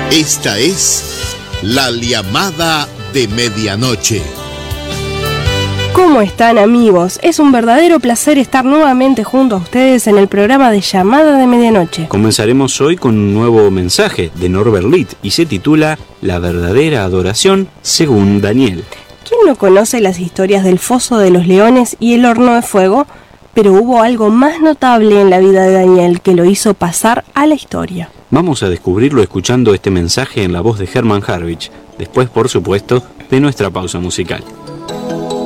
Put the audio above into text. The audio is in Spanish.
Esta es la llamada de medianoche. ¿Cómo están, amigos? Es un verdadero placer estar nuevamente junto a ustedes en el programa de Llamada de Medianoche. Comenzaremos hoy con un nuevo mensaje de Norbert Litt y se titula La verdadera adoración según Daniel. ¿Quién no conoce las historias del Foso de los Leones y el Horno de Fuego? Pero hubo algo más notable en la vida de Daniel que lo hizo pasar a la historia. Vamos a descubrirlo escuchando este mensaje en la voz de Hermann Harwich, después, por supuesto, de nuestra pausa musical.